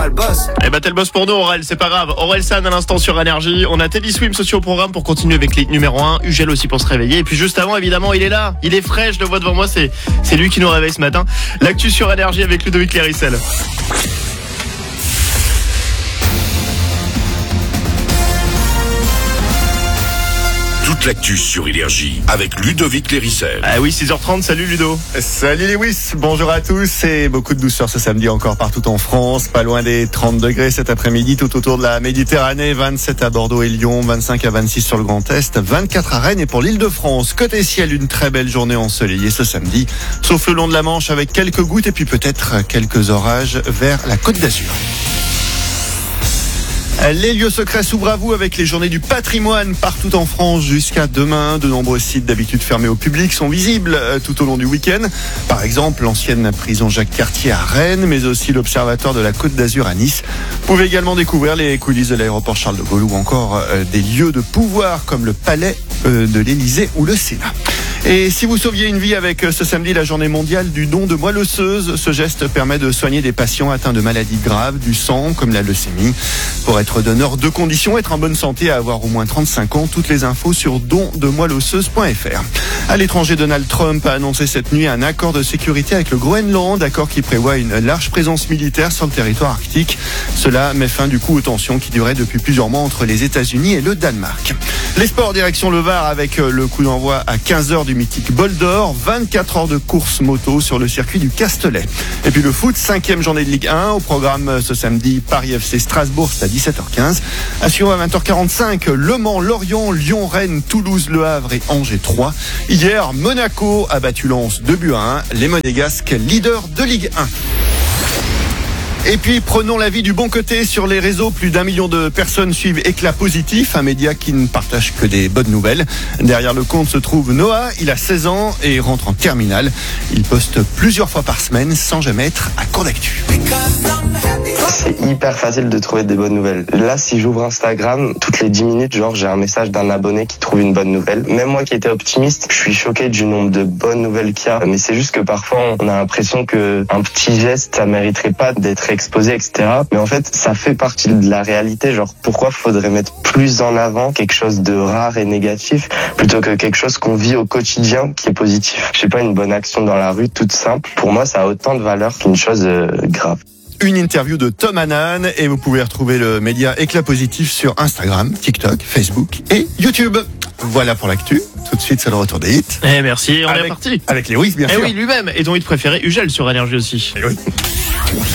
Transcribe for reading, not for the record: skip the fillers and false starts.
le boss. Eh ben t'es le boss pour nous Aurel, c'est pas grave. Aurel San à l'instant sur Énergie. On a Teddy Swims aussi au programme pour continuer avec les numéro 1. Ugel aussi pour se réveiller. Et puis juste avant évidemment il est là. Il est frais, je le vois devant moi. C'est lui qui nous réveille ce matin. L'actu sur Énergie avec Ludovic Lérissel. Toute l'actu sur Énergie avec Ludovic Lérissel. Ah oui, 6h30, salut Ludo. Salut Lewis, bonjour à tous et beaucoup de douceur ce samedi encore partout en France, pas loin des 30 degrés cet après-midi tout autour de la Méditerranée, 27 à Bordeaux et Lyon, 25 à 26 sur le Grand Est, 24 à Rennes et pour l'Île-de-France. Côté ciel, une très belle journée ensoleillée ce samedi, sauf le long de la Manche avec quelques gouttes et puis peut-être quelques orages vers la Côte d'Azur. Les lieux secrets s'ouvrent à vous avec les journées du patrimoine partout en France jusqu'à demain. De nombreux sites d'habitude fermés au public sont visibles tout au long du week-end. Par exemple, l'ancienne prison Jacques-Cartier à Rennes, mais aussi l'Observatoire de la Côte d'Azur à Nice. Vous pouvez également découvrir les coulisses de l'aéroport Charles de Gaulle ou encore des lieux de pouvoir comme le Palais de l'Élysée ou le Sénat. Et si vous sauviez une vie avec ce samedi la journée mondiale du don de moelle osseuse, ce geste permet de soigner des patients atteints de maladies graves du sang comme la leucémie. Pour être donneur de conditions, être en bonne santé, avoir au moins 35 ans, toutes les infos sur dondemoelleosseuse.fr. À l'étranger, Donald Trump a annoncé cette nuit un accord de sécurité avec le Groenland, accord qui prévoit une large présence militaire sur le territoire arctique. Cela met fin du coup aux tensions qui duraient depuis plusieurs mois entre les États-Unis et le Danemark. Les sports direction le Var avec le coup d'envoi à 15h du mythique Bol d'Or, 24 heures de course moto sur le circuit du Castellet. Et puis le foot, 5e journée de Ligue 1, au programme ce samedi Paris FC Strasbourg, c'est à 17h15. À suivre à 20h45, Le Mans, Lorient, Lyon, Rennes, Toulouse, Le Havre et Angers 3. Hier, Monaco a battu Lens 2-1, les Monégasques leaders de Ligue 1. Et puis, prenons la vie du bon côté sur les réseaux. Plus d'1 million de personnes suivent Éclat Positif, un média qui ne partage que des bonnes nouvelles. Derrière le compte se trouve Noah, il a 16 ans et rentre en terminale. Il poste plusieurs fois par semaine sans jamais être à court d'actu. C'est hyper facile de trouver des bonnes nouvelles. Là, si j'ouvre Instagram, toutes les 10 minutes, j'ai un message d'un abonné qui trouve une bonne nouvelle. Même moi qui étais optimiste, je suis choqué du nombre de bonnes nouvelles qu'il y a. Mais c'est juste que parfois, on a l'impression que un petit geste, ça mériterait pas d'être exposé, etc. Mais en fait, ça fait partie de la réalité. Pourquoi faudrait mettre plus en avant quelque chose de rare et négatif plutôt que quelque chose qu'on vit au quotidien qui est positif. Je sais pas, une bonne action dans la rue, toute simple. Pour moi, ça a autant de valeur qu'une chose grave. Une interview de Tom Hannan et vous pouvez retrouver le média Éclat Positif sur Instagram, TikTok, Facebook et YouTube. Voilà pour l'actu. Tout de suite, c'est le retour des hits. Eh merci, on est parti. Avec Lewis, bien sûr. Eh oui, lui-même. Et ton hit préféré, Ugel sur Énergie aussi. Eh oui.